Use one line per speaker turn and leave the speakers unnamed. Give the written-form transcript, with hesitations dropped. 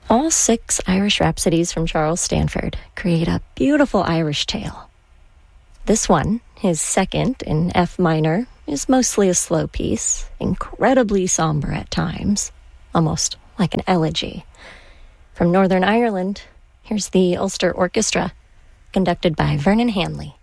All 6 Irish rhapsodies from Charles Stanford create a beautiful Irish tale. This one, his second in F minor, is mostly a slow piece, incredibly somber at times, almost like an elegy. From Northern Ireland, here's the Ulster Orchestra, conducted by Vernon Hanley.